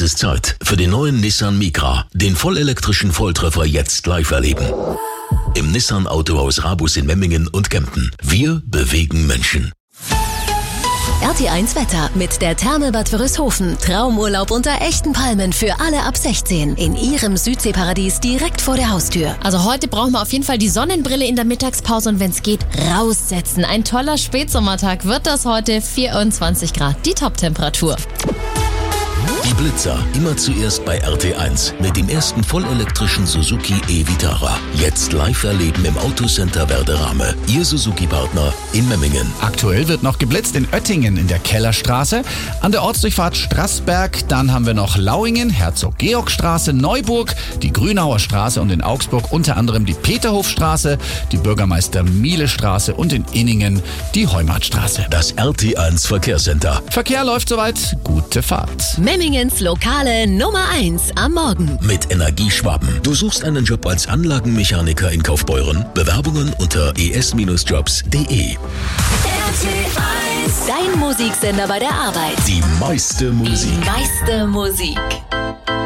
ist Zeit für den neuen Nissan Micra, den vollelektrischen Volltreffer jetzt live erleben. Im Nissan Autohaus Rabus in Memmingen und Kempten. Wir bewegen Menschen. RT1 Wetter mit der Therme Bad Wörishofen. Traumurlaub unter echten Palmen für alle ab 16. In ihrem Südseeparadies direkt vor der Haustür. Also heute brauchen wir auf jeden Fall die Sonnenbrille in der Mittagspause und wenn es geht, raussetzen. Ein toller Spätsommertag wird das heute, 24 Grad, die Top-Temperatur. Die Blitzer immer zuerst bei RT1 mit dem ersten vollelektrischen Suzuki e-Vitara. Jetzt live erleben im Autocenter Werderame. Ihr Suzuki-Partner in Memmingen. Aktuell wird noch geblitzt in Oettingen in der Kellerstraße, an der Ortsdurchfahrt Straßberg. Dann haben wir noch Lauingen, Herzog-Georg-Straße, Neuburg, die Grünauer Straße und in Augsburg unter anderem die Peterhofstraße, die Bürgermeister-Miele-Straße und in Inningen die Heumartstraße. Das RT1 Verkehrscenter. Verkehr läuft soweit. Gute Fahrt. Memmingens lokale Nummer 1 am Morgen. Mit Energieschwaben. Du suchst einen Job als Anlagenmechaniker in Kaufbeuren? Bewerbungen unter es-jobs.de. Dein Musiksender bei der Arbeit. Die meiste Musik. Die meiste Musik.